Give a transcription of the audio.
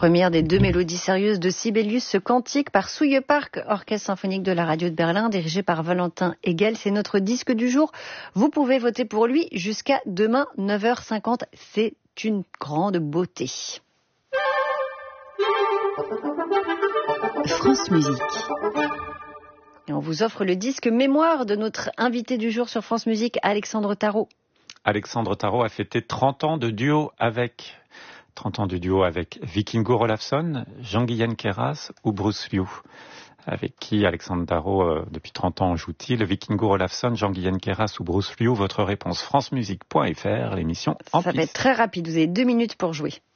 Première des 2 mélodies sérieuses de Sibelius, ce cantique par Souille Park, orchestre symphonique de la radio de Berlin, dirigé par Valentin Hegel. C'est notre disque du jour. Vous pouvez voter pour lui jusqu'à demain 9h50. C'est une grande beauté. France Musique. Et on vous offre le disque mémoire de notre invité du jour sur France Musique, Alexandre Tarot. Alexandre Tarot a fêté 30 ans de duo avec Vikingur Olafsson, Jean-Guyen Queyras ou Bruce Liu. Avec qui Alexandre Tarot, depuis 30 ans, joue-t-il? Vikingur Olafsson, Jean-Guyen Queyras ou Bruce Liu? Votre réponse francemusique.fr, l'émission en piste. Ça va être très rapide, vous avez 2 minutes pour jouer.